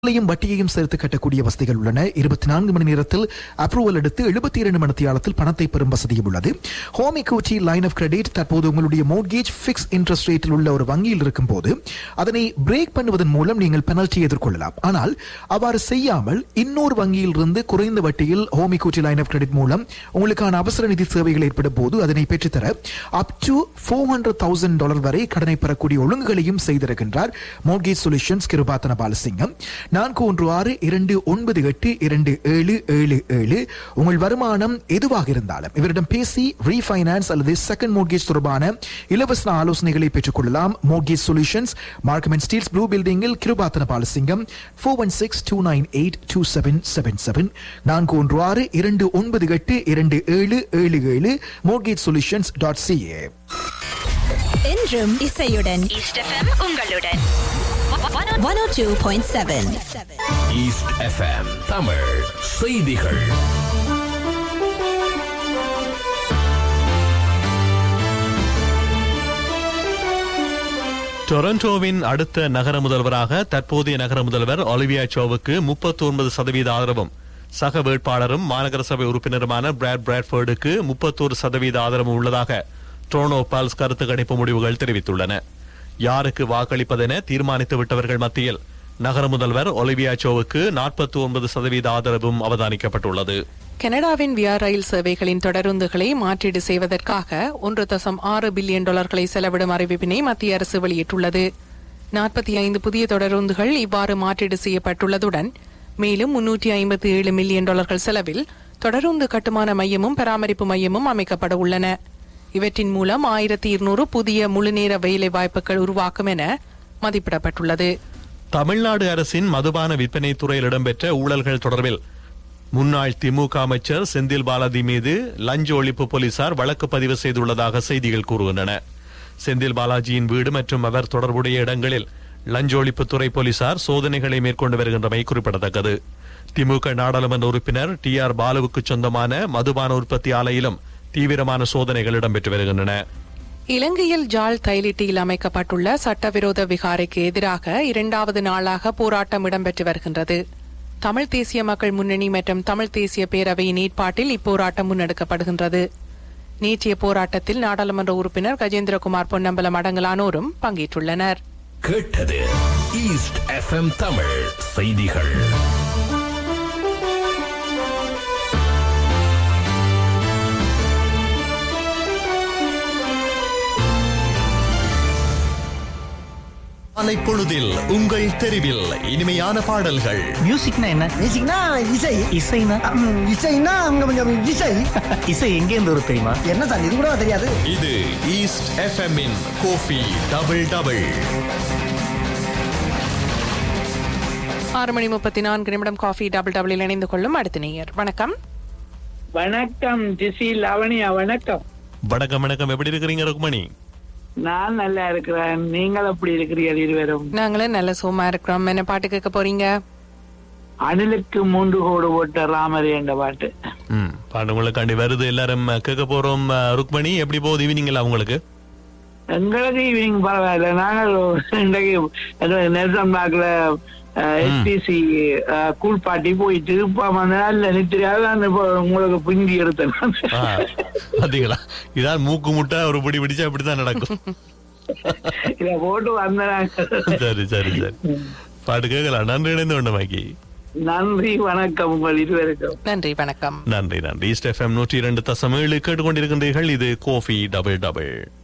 வட்டியையும் சேர்த்து கட்டக்கூடிய வசதிகள் உள்ளன. 24 மணி நேரத்தில் அப்ரூவல் எடுத்து 72 மணித்தியாலத்தில் பணத்தை பெறும் வசதியும் உள்ளது. Home equity line of credit தற்போது உங்களுடைய மோர்கேஜ் பிக்ஸ் இன்ட்ரெஸ்ட் ரேட்டில் உள்ள ஒரு வங்கியில் இருக்கும் போது அதனை பிரேக் பண்ணுவதன் மூலம் நீங்கள் பெனல்ட்டி எதிர்கொள்ளலாம். ஆனால் அவ்வாறு செய்யாமல் இன்னொரு வங்கியில் இருந்து குறைந்த வட்டியில் home equity line of credit மூலம் உங்களுக்கான அவசர நிதி சேவைகள் ஏற்படும் போது அதனை பெற்றுத்தர அப் டு $400,000 வரை கடனை பெறக்கூடிய ஒழுங்குகளையும் செய்திருக்கின்றார் மோர்கேஜ் சொல்யூஷன்ஸ் கிருபாத்தன பாலசிங்கம். 4162982777. உங்கள் வருமானம் எதுவாக இருந்தாலும் இவரிடம் பேசி ரீஃபைனான்ஸ் அல்லது செகண்ட் மோர்கேஜ் தொடர்பான இலவச ஆலோசனைகளை பெற்றுக் கொள்ளலாம். Mortgage solutions Markham and Steeles blue பில்டிங்கில் கிருபாத்தன பாலசிங்கம் 4162982777 4162982777 mortgagesolutions.ca. என்றும் இசையுடன் ஈஸ்ட் எஃப்எம் உங்களுடன் 102.7 ஈஸ்ட் எஃப்எம் தமிழ் செய்திகள். டொரண்டோவின் அடுத்த நகர முதல்வராக தற்போதைய நகர முதல்வர் ஒலிவியா சோவுக்கு 39% ஆதரவும், சக வேட்பாளரும் மாநகர சபை உறுப்பினருமான பிராட்ஃபோர்டுக்கு 31% ஆதரவும் உள்ளதாக டொரண்டோ பல்ஸ் கருத்து கணிப்பு முடிவுகள் தெரிவித்துள்ளன. யாருக்கு வாக்களிப்பதென தீர்மானித்து விட்டவர்கள் மத்தியில் நகர முதல்வர் ஒலிவியா சோவுக்கு 49% ஆதரவும் அவதானிக்கப்பட்டுள்ளது. கனடாவின் விஆர் ரயில் சேவைகளின் தொடருந்துகளை மாற்றீடு செய்வதற்காக $1.6 பில்லியன் செலவிடும் அறிவிப்பினை மத்திய அரசு வெளியிட்டுள்ளது. 45 புதிய தொடருந்துகள் இவ்வாறு மாற்றீடு செய்யப்பட்டுள்ளதுடன் மேலும் $357 மில்லியன் செலவில் தொடருந்து கட்டுமான மையமும் பராமரிப்பு மையமும் அமைக்கப்பட உள்ளன. இவற்றின் மூலம் 1200 புதிய முழுநேர வேலை வாய்ப்புகள் உருவாக்கும் என மதிப்பிடப்பட்டுள்ளது. தமிழ்நாடு அரசின் மதுபான விற்பனை துறையில் இடம்பெற்ற ஊழல்கள் தொடர்பில் முன்னாள் திமுக அமைச்சர் செந்தில் பாலாஜி மீது லஞ்ச ஒழிப்பு போலீசார் வழக்கு பதிவு செய்துள்ளதாக செய்திகள் கூறுகின்றன. செந்தில் பாலாஜியின் வீடு மற்றும் அவர் தொடர்புடைய இடங்களில் லஞ்ச ஒழிப்புத்துறை போலீசார் சோதனைகளை மேற்கொண்டு வருகின்றமை குறிப்பிடத்தக்கது. திமுக நாடாளுமன்ற உறுப்பினர் TR பாலுவுக்கு சொந்தமான மதுபான உற்பத்தி ஆலையிலும் தீவிரமான சோதனைகள் இடம்பெற்று வருகின்றன. இலங்கையில் ஜாழ் தைலிட்டியில் அமைக்கப்பட்டுள்ள சட்டவிரோத விகாரைக்கு எதிராக 2வது நாளாக போராட்டம் இடம்பெற்று வருகின்றது. தமிழ் தேசிய மக்கள் முன்னணி மற்றும் தமிழ் தேசிய பேரவையின் ஏற்பாட்டில் இப்போராட்டம் முன்னெடுக்கப்படுகின்றது. நேற்றைய போராட்டத்தில் நாடாளுமன்ற உறுப்பினர் கஜேந்திரகுமார் பொன்னம்பலம் அடங்கலானோரும் பங்கேற்றுள்ளனர். கேட்டது ஈஸ்ட் எஃப்எம் தமிழ் செய்திகள். பொழுதில் உங்கள் தெருவில் இனிமையான பாடல்கள். மியூசிக்னா என்ன? மியூசிக்னா இசை. இசைனா இசைனா கொஞ்சம் இசை. இசை எங்கே இருந்து வரும் தெரியுமா? என்ன சார் இது கூட தெரியாது. இது ஈஸ்ட் எஃப்எம் இன் Kofi double double. 6:34 coffee double டபுளில் இணைந்து கொள்ளும் அடுத்த நேயர். வணக்கம். வணக்கம் ஜிசி லாவணியா. வணக்கம். வணக்கம் வணக்கம். எப்படி இருக்கிறீங்க ருக்மணி? நான் நல்லா இருக்கிறேன். நீங்கள் எப்படி இருக்கிறீர்கள் இருவரும்? நாங்களும் நல்ல சோமா இருக்கிறோம். என்ன பாட்டு கேட்க போறீங்க? அணிலுக்கு 3 கோடு போட்ட ராமரே என்ற பாட்டு. பாட்டு உங்களுக்காண்டி வருது. எல்லாரும் கேட்க போறோம். ருக்மணி, எப்படி போகுது ஈவினிங்ல உங்களுக்கு? எங்களுக்கு ஈவினிங் பரவாயில்ல. நாங்கள் இன்றைக்கு நெல்சன் பார்க்ல SPC கூல் பாட்டி போயிட்டு நல்ல நித்திரியாக உங்களுக்கு பிந்தி எடுத்தேன். பாத்தீங்களா, இதான் மூக்கு முட்டை ஒரு பிடி பிடிச்சா இப்படிதான் நடக்கும். இத போட்டு வந்தேன். சரி சரி சரி, பாட்டு கேட்கலாம். நன்றி. இணைந்து கொண்டமாக்கி நன்றி. வணக்கம் உங்கள் இருவருக்கும். நன்றி வணக்கம். நன்றி நன்றி. ஈஸ்ட் எஃப்எம் 102.7 கேட்டுக்கொண்டிருக்கின்றீர்கள். இது கோஃபி டபுள் டபுள்.